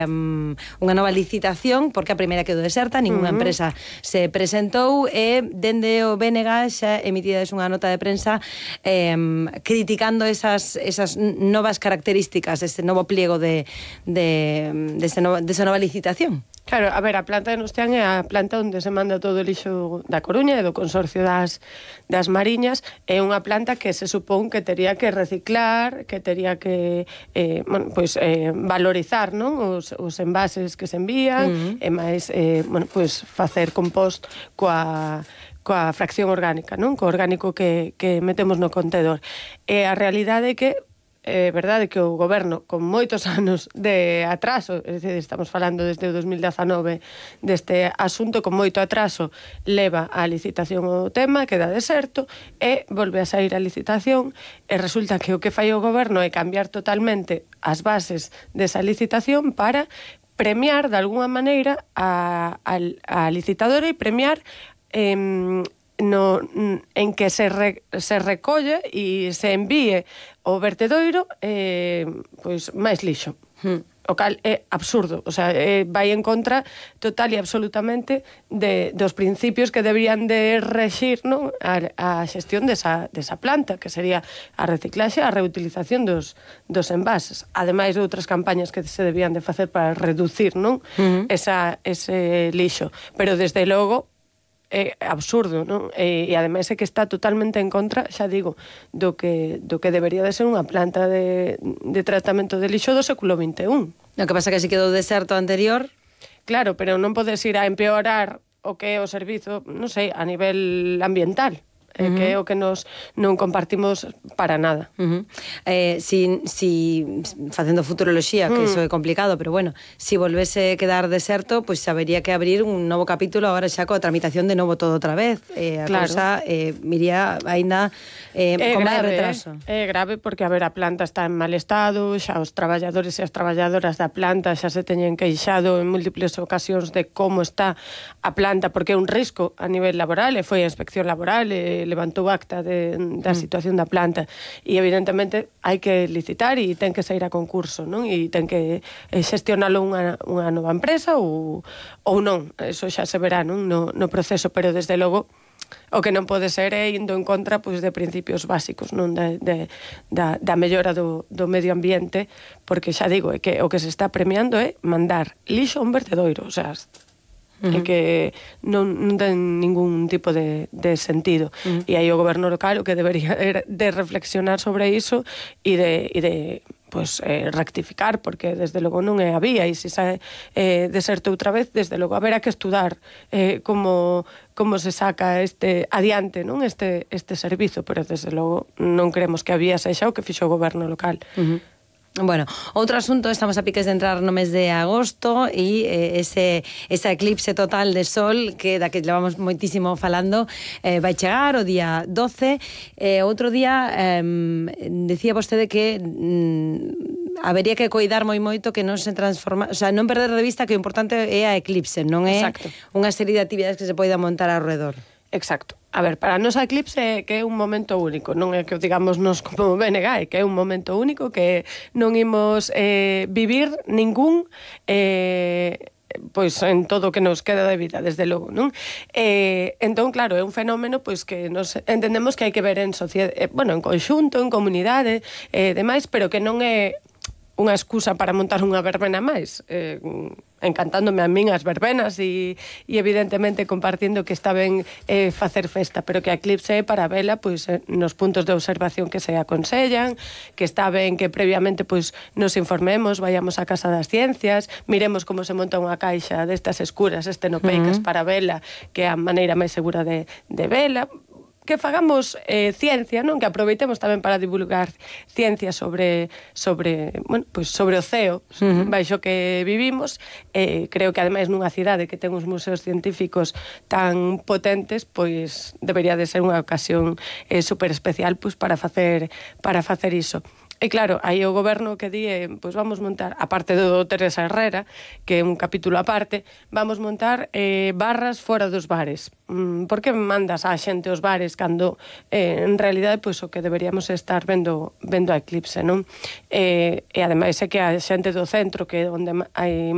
unha nova licitación, porque a primeira quedou deserta, ninguna empresa se presentou, e dende o BNG xa emitidas unha nota de prensa criticando esas novas características, este novo pliego desa nova licitación. Claro, a ver, a planta de Nostián é a planta onde se manda todo o lixo da Coruña e do Consorcio das Mariñas. É unha planta que se supón que tería que reciclar, que tería que valorizar, non, os envases que se envían, e máis facer compost coa fracción orgánica, non? Co orgánico que metemos no contedor. E a realidade é que é verdade que o goberno, con moitos anos de atraso, é dicir, estamos falando desde o 2019 deste asunto, con moito atraso, leva a licitación o tema, queda deserto, e volve a sair a licitación, e resulta que o que fai o goberno é cambiar totalmente as bases desa licitación para premiar, de alguna maneira, a licitadora e premiar en que se recolle e se envíe o vertedoiro máis lixo. O cal é absurdo, o sea, vai en contra total e absolutamente dos principios que deberían de rexir, non, a xestión desa planta, que sería a reciclaxe, a reutilización dos envases, ademais de outras campañas que se debían de facer para reducir, non, ese lixo. Pero desde logo é absurdo, non? E ademais é que está totalmente en contra, xa digo, do que debería de ser unha planta de tratamento de lixo do século XXI. O que pasa que se quedou deserto anterior. Claro, pero non podes ir a empeorar o que é o servizo, non sei, a nivel ambiental. Que é o que nos non compartimos para nada. Facendo futuroloxía, que iso é complicado, pero bueno, si volvese quedar deserto, pois habería que abrir un novo capítulo agora xa coa tramitación de novo todo outra vez. A cousa iría aínda con máis retraso. É grave porque, a ver, a planta está en mal estado, xa os traballadores e as traballadoras da planta xa se teñen queixado en múltiples ocasións de como está a planta, porque é un risco a nivel laboral, e foi a inspección laboral, levantou acta da situación da planta, e evidentemente hai que licitar e ten que sair a concurso, non? E ten que xestionalo unha nova empresa ou non, eso xa se verá, non, no proceso, pero desde logo o que non pode ser é indo en contra, pois, de principios básicos, non, da mellora do medio ambiente, porque xa digo, é que o que se está premiando é mandar lixo a un vertedoiro, o sea, e que non ten ningún tipo de sentido. E aí o goberno local o que debería de reflexionar sobre iso e de rectificar, porque desde logo non é a vía, e se sae deserto outra vez, desde logo haberá que estudar como se saca adiante, non, este servizo, pero desde logo non queremos que a vía sexa o que fixo o goberno local. Bueno, outro asunto, estamos a piques de entrar no mes de agosto e ese eclipse total de sol da que levamos moitísimo falando vai chegar o día 12. Outro día decía vostede que habería que coidar moito que non se transforma, o sea, non perder de vista que o importante é a eclipse, non é unha serie de actividades que se poida montar ao redor. Exacto. A ver, para nós a eclipse é que é un momento único, non é que o digamos nos como BNG, é que é un momento único que non imos vivir ningún pois en todo o que nos queda de vida, desde logo, non? Entón, claro, é un fenómeno pois que nos entendemos que hai que ver en sociedade, en conxunto, en comunidade, demais, pero que non é unha excusa para montar unha verbena máis, encantándome a min as verbenas e evidentemente compartindo que está ben facer festa, pero que a eclipse é para vela pois nos puntos de observación que se aconsellan, que está ben que previamente pois nos informemos, vayamos á Casa das Ciencias, miremos como se monta unha caixa destas escuras, estenopeicas para vela, que é a maneira máis segura de vela, que fagamos ciencia, non? Que aproveitemos tamén para divulgar ciencia sobre o ceo, baixo que vivimos. Creo que ademais nunha cidade que ten uns museos científicos tan potentes, pois debería de ser unha ocasión super especial pois para facer iso. E claro, aí o goberno que di, pois vamos montar, aparte do Teresa Herrera, que é un capítulo aparte, vamos montar barras fora dos bares. Por que mandas a xente aos bares cando en realidade pois o que deberíamos estar vendo a eclipse, non? E ademais é que a xente do centro, que é onde hai